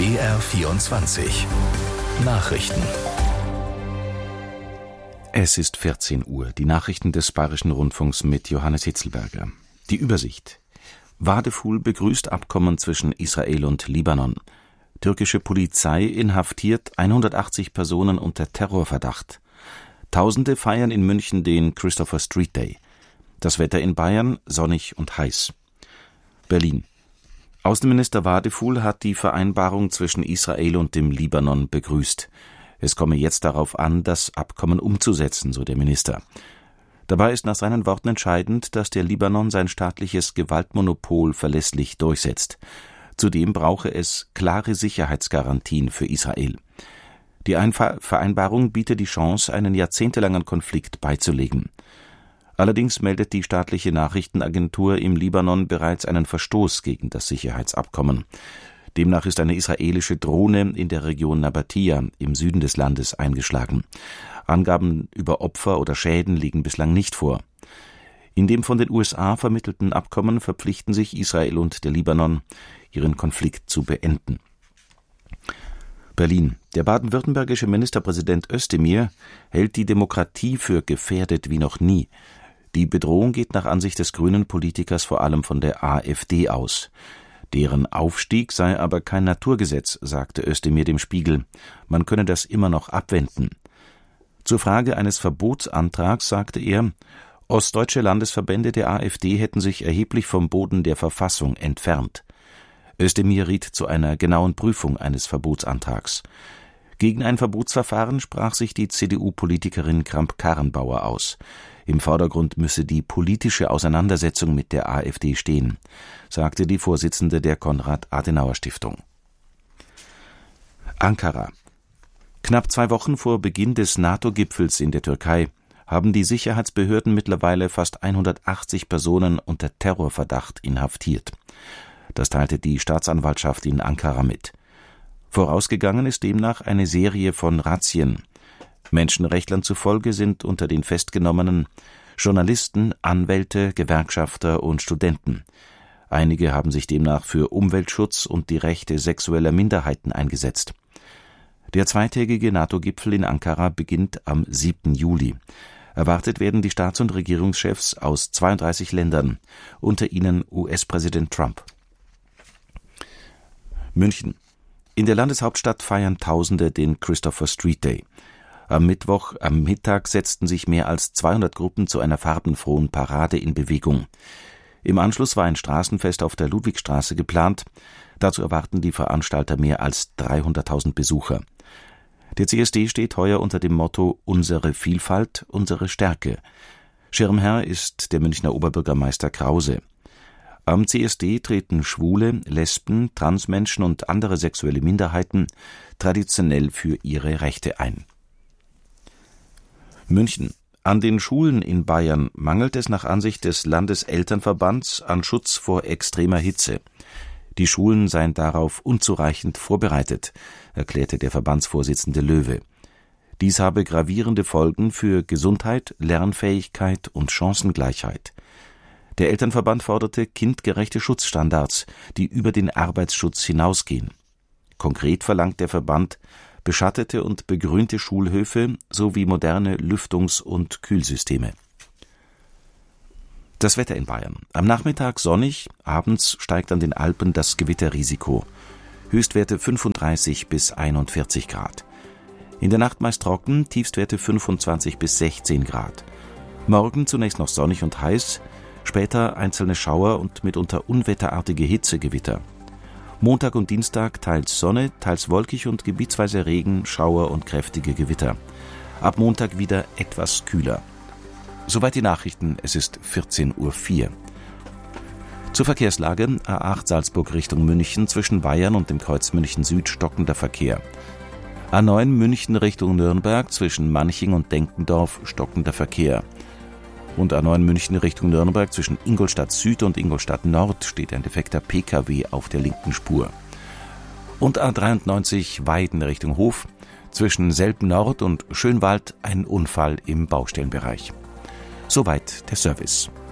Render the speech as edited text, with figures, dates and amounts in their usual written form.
BR24 Nachrichten. Es ist 14 Uhr. Die Nachrichten des Bayerischen Rundfunks mit Johannes Hitzelberger. Die Übersicht. Wadephul begrüßt Abkommen zwischen Israel und Libanon. Türkische Polizei inhaftiert 180 Personen unter Terrorverdacht. Tausende feiern in München den Christopher Street Day. Das Wetter in Bayern sonnig und heiß. Berlin. Außenminister Wadephul hat die Vereinbarung zwischen Israel und dem Libanon begrüßt. Es komme jetzt darauf an, das Abkommen umzusetzen, so der Minister. Dabei ist nach seinen Worten entscheidend, dass der Libanon sein staatliches Gewaltmonopol verlässlich durchsetzt. Zudem brauche es klare Sicherheitsgarantien für Israel. Die Vereinbarung bietet die Chance, einen jahrzehntelangen Konflikt beizulegen. Allerdings meldet die staatliche Nachrichtenagentur im Libanon bereits einen Verstoß gegen das Sicherheitsabkommen. Demnach ist eine israelische Drohne in der Region Nabatia im Süden des Landes eingeschlagen. Angaben über Opfer oder Schäden liegen bislang nicht vor. In dem von den USA vermittelten Abkommen verpflichten sich Israel und der Libanon, ihren Konflikt zu beenden. Berlin. Der baden-württembergische Ministerpräsident Özdemir hält die Demokratie für gefährdet wie noch nie. Die Bedrohung geht nach Ansicht des grünen Politikers vor allem von der AfD aus. Deren Aufstieg sei aber kein Naturgesetz, sagte Özdemir dem Spiegel. Man könne das immer noch abwenden. Zur Frage eines Verbotsantrags sagte er, ostdeutsche Landesverbände der AfD hätten sich erheblich vom Boden der Verfassung entfernt. Özdemir riet zu einer genauen Prüfung eines Verbotsantrags. Gegen ein Verbotsverfahren sprach sich die CDU-Politikerin Kramp-Karrenbauer aus. Im Vordergrund müsse die politische Auseinandersetzung mit der AfD stehen, sagte die Vorsitzende der Konrad-Adenauer-Stiftung. Ankara. Knapp 2 Wochen vor Beginn des NATO-Gipfels in der Türkei haben die Sicherheitsbehörden mittlerweile fast 180 Personen unter Terrorverdacht inhaftiert. Das teilte die Staatsanwaltschaft in Ankara mit. Vorausgegangen ist demnach eine Serie von Razzien. Menschenrechtlern zufolge sind unter den Festgenommenen Journalisten, Anwälte, Gewerkschafter und Studenten. Einige haben sich demnach für Umweltschutz und die Rechte sexueller Minderheiten eingesetzt. Der zweitägige NATO-Gipfel in Ankara beginnt am 7. Juli. Erwartet werden die Staats- und Regierungschefs aus 32 Ländern, unter ihnen US-Präsident Trump. München. In der Landeshauptstadt feiern Tausende den Christopher Street Day. Am Mittwoch am Mittag setzten sich mehr als 200 Gruppen zu einer farbenfrohen Parade in Bewegung. Im Anschluss war ein Straßenfest auf der Ludwigstraße geplant. Dazu erwarten die Veranstalter mehr als 300.000 Besucher. Der CSD steht heuer unter dem Motto »Unsere Vielfalt, unsere Stärke«. Schirmherr ist der Münchner Oberbürgermeister Krause. Am CSD treten Schwule, Lesben, Transmenschen und andere sexuelle Minderheiten traditionell für ihre Rechte ein. München. An den Schulen in Bayern mangelt es nach Ansicht des Landeselternverbands an Schutz vor extremer Hitze. Die Schulen seien darauf unzureichend vorbereitet, erklärte der Verbandsvorsitzende Löwe. Dies habe gravierende Folgen für Gesundheit, Lernfähigkeit und Chancengleichheit. Der Elternverband forderte kindgerechte Schutzstandards, die über den Arbeitsschutz hinausgehen. Konkret verlangt der Verband beschattete und begrünte Schulhöfe sowie moderne Lüftungs- und Kühlsysteme. Das Wetter in Bayern. Am Nachmittag sonnig, abends steigt an den Alpen das Gewitterrisiko. Höchstwerte 35 bis 41 Grad. In der Nacht meist trocken, Tiefstwerte 25 bis 16 Grad. Morgen zunächst noch sonnig und heiß, später einzelne Schauer und mitunter unwetterartige Hitzegewitter. Montag und Dienstag teils Sonne, teils wolkig und gebietsweise Regen, Schauer und kräftige Gewitter. Ab Montag wieder etwas kühler. Soweit die Nachrichten, es ist 14:04 Uhr. Zur Verkehrslage: A8 Salzburg Richtung München zwischen Bayern und dem Kreuz München Süd stockender Verkehr. A9 München Richtung Nürnberg zwischen Manching und Denkendorf stockender Verkehr. Und A9 München Richtung Nürnberg zwischen Ingolstadt Süd und Ingolstadt Nord steht ein defekter Pkw auf der linken Spur. Und A93 Weiden Richtung Hof zwischen Selb Nord und Schönwald ein Unfall im Baustellenbereich. Soweit der Service.